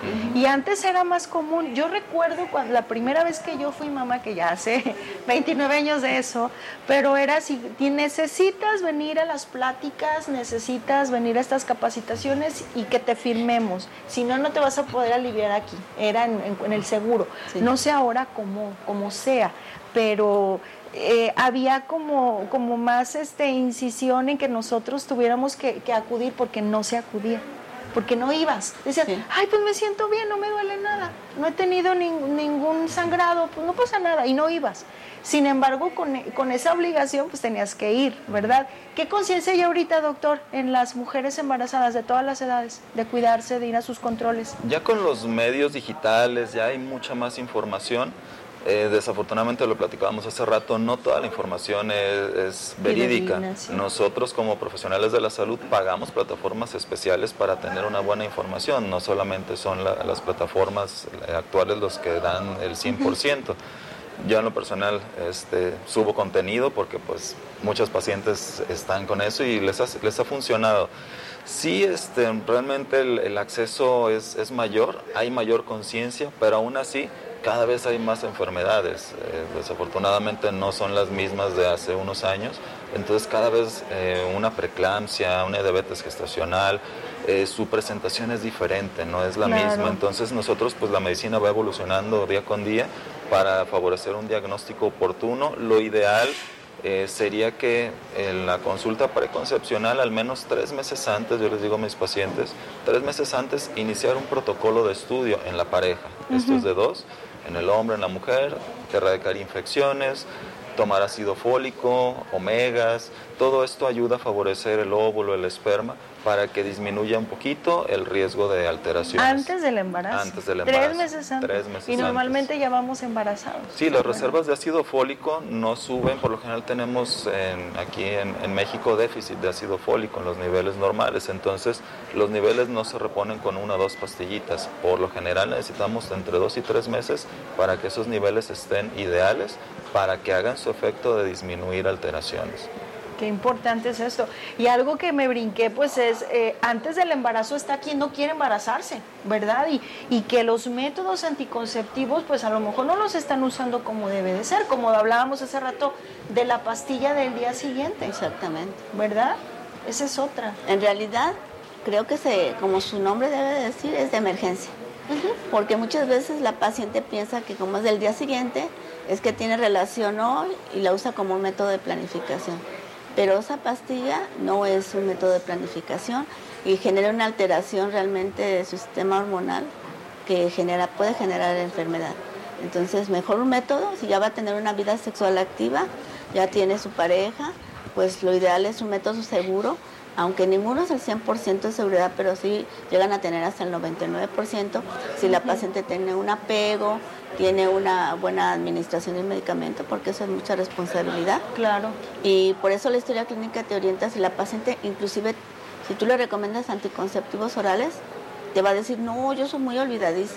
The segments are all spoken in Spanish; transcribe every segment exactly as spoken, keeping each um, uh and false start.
Uh-huh. Y antes era más común. Yo recuerdo cuando la primera vez que yo fui mamá, que ya hace veintinueve años de eso, pero era si necesitas venir a las pláticas, necesitas venir a estas capacitaciones y que te firmemos. Si no, no te vas a poder aliviar aquí. Era en, en, en el seguro. Sí. No sé ahora cómo, cómo sea, pero... Eh, había como, como más este, incisión en que nosotros tuviéramos que, que acudir porque no se acudía, porque no ibas. Decían, sí. ay, pues me siento bien, no me duele nada, no he tenido ni, ningún sangrado, pues no pasa nada, y no ibas. Sin embargo, con, con esa obligación, pues tenías que ir, ¿verdad? ¿Qué conciencia hay ahorita, doctor, en las mujeres embarazadas de todas las edades, de cuidarse, de ir a sus controles? Ya con los medios digitales ya hay mucha más información. Eh, desafortunadamente, lo platicábamos hace rato, no toda la información es, es verídica. Sí. Nosotros como profesionales de la salud pagamos plataformas especiales para tener una buena información, no solamente son la, las plataformas actuales los que dan el cien por ciento. Uh-huh. Yo en lo personal este, subo contenido porque pues muchos pacientes están con eso y les ha, les ha funcionado. Sí, este, realmente el, el acceso es, es mayor, hay mayor conciencia, pero aún así cada vez hay más enfermedades, eh, desafortunadamente no son las mismas de hace unos años, entonces cada vez eh, una preeclampsia, una diabetes gestacional, eh, su presentación es diferente, no es la claro. misma, entonces nosotros pues la medicina va evolucionando día con día para favorecer un diagnóstico oportuno. Lo ideal eh, sería que en la consulta preconcepcional al menos tres meses antes, yo les digo a mis pacientes, tres meses antes iniciar un protocolo de estudio en la pareja, uh-huh. esto es de dos, en el hombre, en la mujer, erradicar infecciones, tomar ácido fólico, omegas, todo esto ayuda a favorecer el óvulo, el esperma, para que disminuya un poquito el riesgo de alteraciones. Antes del embarazo. Antes del embarazo. Tres meses antes. Tres meses y normalmente antes. Ya vamos embarazados. Sí, las reservas de ácido fólico no suben, por lo general tenemos en, aquí en, en México déficit de ácido fólico en los niveles normales, entonces los niveles no se reponen con una o dos pastillitas. Por lo general necesitamos entre dos y tres meses para que esos niveles estén ideales, para que hagan su efecto de disminuir alteraciones. Qué importante es esto. Y algo que me brinqué, pues es, eh, antes del embarazo está quien no quiere embarazarse, ¿verdad? Y, y que los métodos anticonceptivos, pues a lo mejor no los están usando como debe de ser, como hablábamos hace rato de la pastilla del día siguiente. Exactamente. ¿Verdad? Esa es otra. En realidad, creo que se, como su nombre debe de decir, es de emergencia. Uh-huh. Porque muchas veces la paciente piensa que como es del día siguiente, es que tiene relación hoy y la usa como un método de planificación. Pero esa pastilla no es un método de planificación y genera una alteración realmente de su sistema hormonal que genera, puede generar enfermedad. Entonces, mejor un método, si ya va a tener una vida sexual activa, ya tiene su pareja, pues lo ideal es un método seguro, aunque ninguno es el cien por ciento de seguridad, pero sí llegan a tener hasta el noventa y nueve por ciento si la paciente tiene un apego, tiene una buena administración del medicamento, porque eso es mucha responsabilidad. Claro. Y por eso la historia clínica te orienta si la paciente, inclusive, si tú le recomiendas anticonceptivos orales, te va a decir, no, yo soy muy olvidadiza.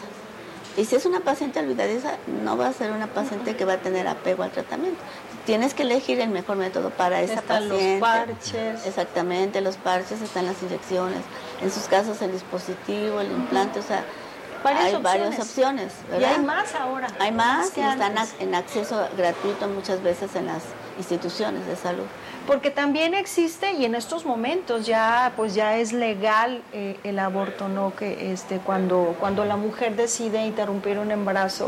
Y si es una paciente olvidadiza, no va a ser una paciente que va a tener apego al tratamiento. Tienes que elegir el mejor método para esa están paciente. Los parches. Exactamente, los parches, están las inyecciones. En sus casos, el dispositivo, el implante, o sea, varias hay opciones. varias opciones, ¿verdad? Y hay más ahora. Hay más y están antes. en acceso gratuito muchas veces en las instituciones de salud. Porque también existe, y en estos momentos ya pues ya es legal eh, el aborto, ¿no? Que este cuando, cuando la mujer decide interrumpir un embarazo.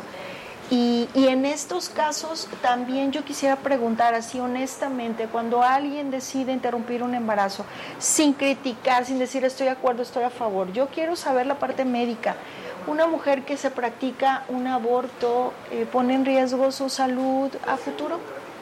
Y, y en estos casos también yo quisiera preguntar así honestamente, cuando alguien decide interrumpir un embarazo, sin criticar, sin decir estoy de acuerdo, estoy a favor, yo quiero saber la parte médica. Una mujer que se practica un aborto, eh, ¿pone en riesgo su salud a futuro?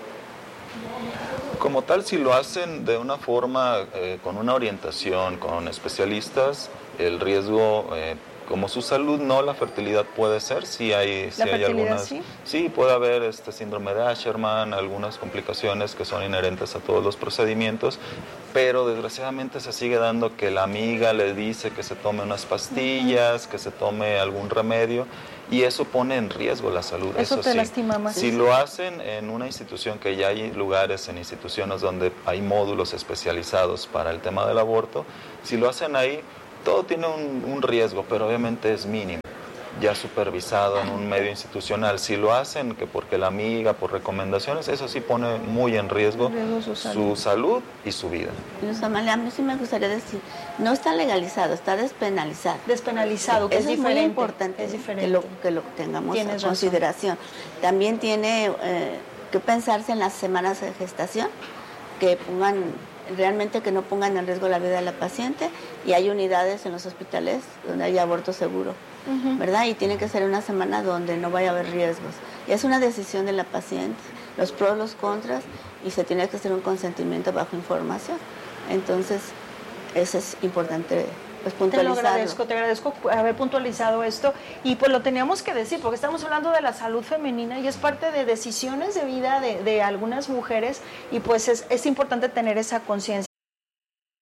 Como tal, si lo hacen de una forma, eh, con una orientación, con especialistas, el riesgo, eh, como su salud, no, la fertilidad puede ser, sí hay, sí hay algunas, ¿sí? sí puede haber este síndrome de Asherman, algunas complicaciones que son inherentes a todos los procedimientos, pero desgraciadamente se sigue dando que la amiga le dice que se tome unas pastillas, uh-huh. que se tome algún remedio, y eso pone en riesgo la salud. Eso, eso te sí. lastima más. Si lo hacen en una institución, que ya hay lugares en instituciones donde hay módulos especializados para el tema del aborto, si lo hacen ahí, todo tiene un, un riesgo, pero obviamente es mínimo, ya supervisado en un medio institucional. Si lo hacen que porque la amiga, por recomendaciones, eso sí pone muy en riesgo, en riesgo su, salud. su salud y su vida. A mí sí me gustaría decir, no está legalizado, está despenalizado. Despenalizado, que eso es, es muy importante, es diferente. Que, lo, que lo tengamos en consideración. También tiene eh, que pensarse en las semanas de gestación, que pongan realmente que no pongan en riesgo la vida de la paciente, y hay unidades en los hospitales donde hay aborto seguro, uh-huh. ¿verdad? Y tiene que ser una semana donde no vaya a haber riesgos. Y es una decisión de la paciente, los pros, los contras, y se tiene que hacer un consentimiento bajo información. Entonces, eso es importante. Pues te lo agradezco, te agradezco haber puntualizado esto, y pues lo teníamos que decir porque estamos hablando de la salud femenina y es parte de decisiones de vida de, de algunas mujeres, y pues es, es importante tener esa conciencia.